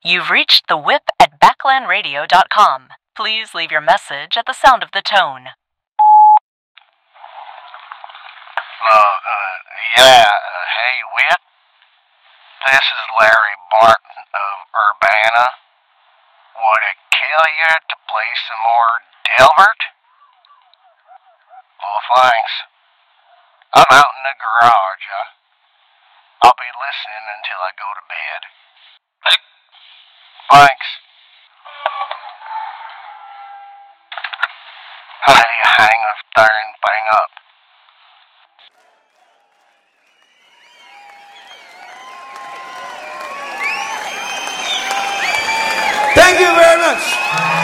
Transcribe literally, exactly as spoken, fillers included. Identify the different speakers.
Speaker 1: You've reached the whip at backland radio dot com. Please leave your message at the sound of the tone.
Speaker 2: Uh, uh, yeah, uh, hey, Whit. This is Larry Barton of Urbana. Would it kill you to play some more Delbert? Well, thanks. I'm out in the garage. Uh, I'll be listening until I go to bed. Thanks. How do you hang a darn thing up?
Speaker 3: Thank you very much.